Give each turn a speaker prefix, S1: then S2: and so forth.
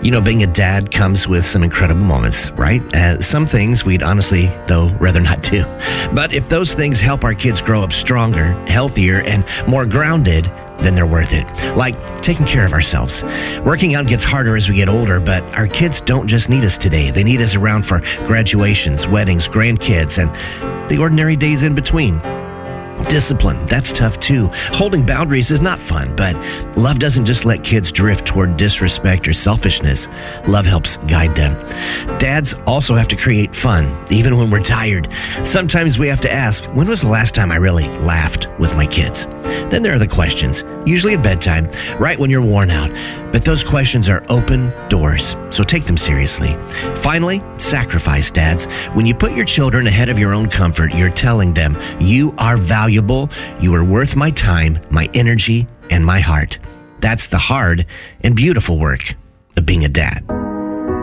S1: Being a dad comes with some incredible moments, right? Some things we'd honestly, though, rather not do. But if those things help our kids grow up stronger, healthier, and more grounded, then they're worth it. Like taking care of ourselves. Working out gets harder as we get older, but our kids don't just need us today. They need us around for graduations, weddings, grandkids, and the ordinary days in between. Discipline, that's tough too. Holding boundaries is not fun, but love doesn't just let kids drift toward disrespect or selfishness. Love helps guide them. Dads also have to create fun, even when we're tired. Sometimes we have to ask, when was the last time I really laughed with my kids? Then there are the questions, usually at bedtime, right when you're worn out. But those questions are open doors, so take them seriously. Finally, sacrifice, dads. When you put your children ahead of your own comfort, you're telling them, you are valuable, you are worth my time, my energy, and my heart. That's the hard and beautiful work of being a dad.